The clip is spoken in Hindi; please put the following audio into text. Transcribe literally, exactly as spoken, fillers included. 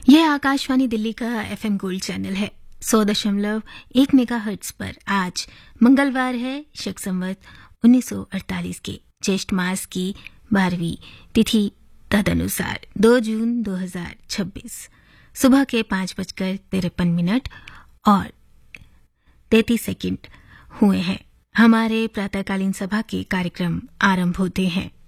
यह आकाशवाणी दिल्ली का एफएम गोल्ड चैनल है। सौ दशमलव एक मेगा हर्ट्ज पर आज मंगलवार है, शक संवत उन्नीस सौ अड़तालीस के ज्येष्ठ मास की बारहवीं तिथि तदनुसार दो जून दो हजार छब्बीस सुबह के पांच बजकर तिरपन मिनट और तैतीस सेकंड हुए हैं। हमारे प्रातःकालीन सभा के कार्यक्रम आरंभ होते हैं।